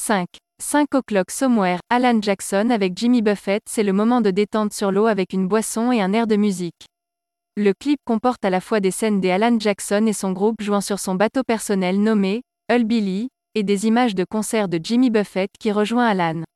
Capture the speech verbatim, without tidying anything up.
cinq. cinq o'clock somewhere, Alan Jackson avec Jimmy Buffett. C'est le moment de détente sur l'eau avec une boisson et un air de musique. Le clip comporte à la fois des scènes des Alan Jackson et son groupe jouant sur son bateau personnel nommé Hull Billy, et des images de concert de Jimmy Buffett qui rejoint Alan.